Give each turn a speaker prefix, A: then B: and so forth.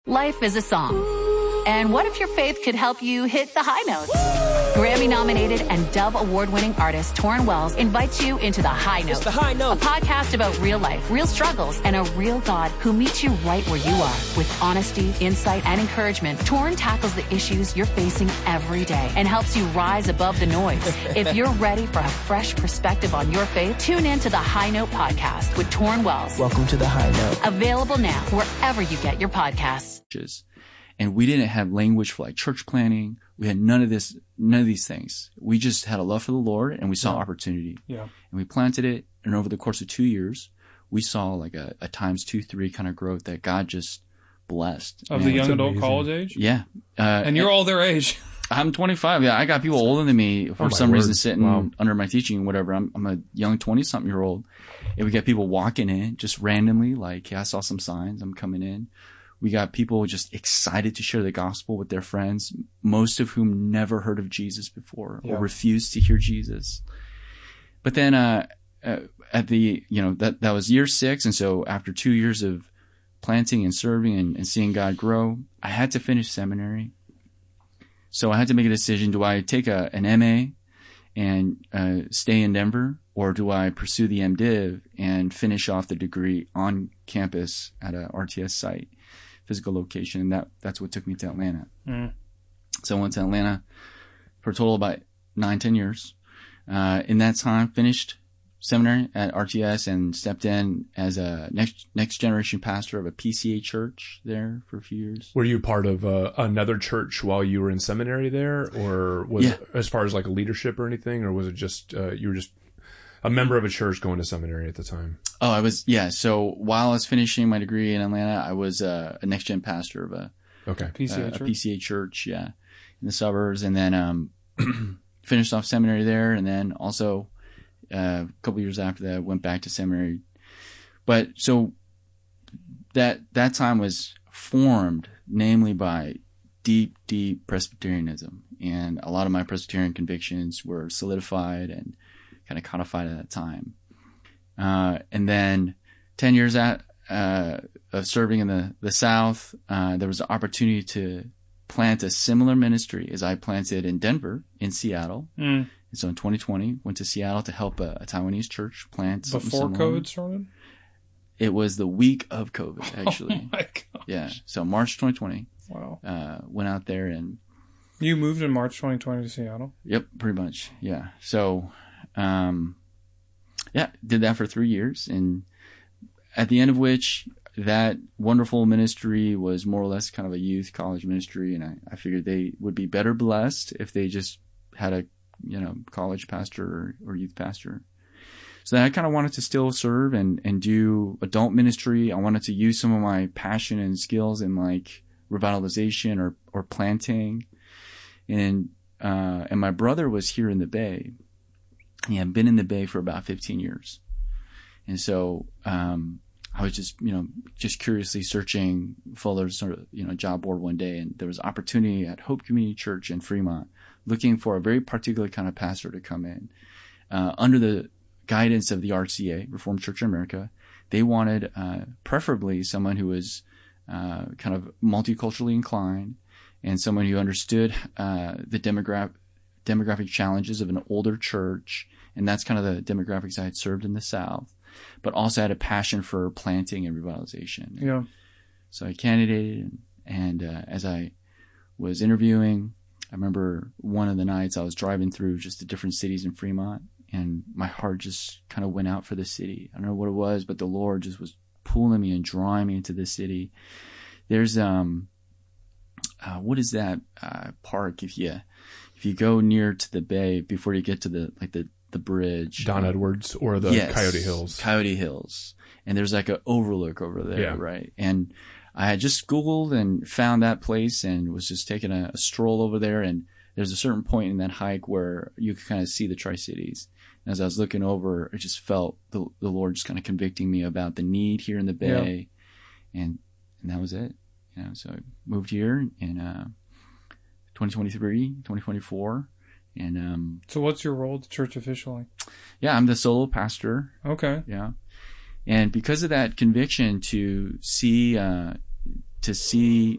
A: Life is a song. And what if your faith could help you hit the high notes? Grammy-nominated and Dove Award-winning artist Torrin Wells invites you into The High Note.
B: It's The High Note.
A: A podcast about real life, real struggles, and a real God who meets you right where you are. With honesty, insight, and encouragement, Torrin tackles the issues you're facing every day and helps you rise above the noise. If you're ready for a fresh perspective on your faith, tune in to The High Note podcast with Torrin Wells.
B: Welcome to The High Note.
A: Available now wherever you get your podcasts.
C: And we didn't have language for like church planning. We had none of these things. We just had a love for the Lord and we saw opportunity.
D: Yeah.
C: And we planted it. And over the course of 2 years, we saw like a times 2-3 kind of growth that God just blessed.
D: Of the young adult college age?
C: Yeah.
D: And you're all their age.
C: I'm 25. Yeah. I got people older than me for some reason sitting under my teaching and whatever. I'm a young 20-something year old. And we got people walking in just randomly like, yeah, I saw some signs. I'm coming in. We got people just excited to share the gospel with their friends, most of whom never heard of Jesus before or refused to hear Jesus. But then, at the, that was year 6. And so after 2 years of planting and serving and seeing God grow, I had to finish seminary. So I had to make a decision. Do I take an MA and stay in Denver, or do I pursue the MDiv and finish off the degree on campus at a RTS site? Physical location, and that's what took me to Atlanta. So I went to Atlanta for a total of about 9-10 years. In that time, finished seminary at RTS and stepped in as a next generation pastor of a PCA church there for a few years.
E: Were you part of another church while you were in seminary there, or was it as far as like a leadership or anything, or was it just you were just a member of a church going to seminary at the time?
C: Oh, I was, So while I was finishing my degree in Atlanta, I was a next-gen pastor of a PCA church, in the suburbs, and then finished off seminary there, and then also a couple years after that, went back to seminary. But so that time was formed namely by deep Presbyterianism, and a lot of my Presbyterian convictions were solidified and kind of codified at that time. And then 10 years of serving in the South, there was an opportunity to plant a similar ministry as I planted in Denver, in Seattle. And so in 2020, went to Seattle to help a Taiwanese church plant
D: before COVID started?
C: It was the week of COVID, actually.
D: Oh my gosh.
C: Yeah. So March 2020.
D: Wow.
C: Went out there and...
D: You moved in March 2020 to Seattle?
C: Yep, pretty much. Yeah. So... did that for 3 years, and at the end of which that wonderful ministry was more or less kind of a youth college ministry, and I figured they would be better blessed if they just had a college pastor or youth pastor. So then I kind of wanted to still serve and do adult ministry. I wanted to use some of my passion and skills in like revitalization or planting, and my brother was here in the Bay. He had been in the Bay for about 15 years. And so, I was just curiously searching Fuller's job board one day, and there was opportunity at Hope Community Church in Fremont, looking for a very particular kind of pastor to come in, under the guidance of the RCA, Reformed Church in America. They wanted, preferably someone who was, kind of multiculturally inclined and someone who understood, the demographic challenges of an older church, and that's kind of the demographics I had served in the South, but also had a passion for planting and revitalization.
D: Yeah.
C: So I candidated, and as I was interviewing, I remember one of the nights I was driving through just the different cities in Fremont, and my heart just kind of went out for the city. I don't know what it was, but the Lord just was pulling me and drawing me into the city. There's what is that park if you go near to the Bay before you get to the bridge?
E: Don Edwards or the Coyote Hills.
C: Coyote Hills. And there's like an overlook over there, right? And I had just Googled and found that place and was just taking a stroll over there. And there's a certain point in that hike where you could kind of see the Tri-Cities. And as I was looking over, I just felt the Lord just kind of convicting me about the need here in the Bay. Yeah. And that was it. So I moved here in 2023, 2024. And
D: so what's your role at the church officially?
C: Yeah, I'm the solo pastor.
D: Okay.
C: Yeah. And because of that conviction to see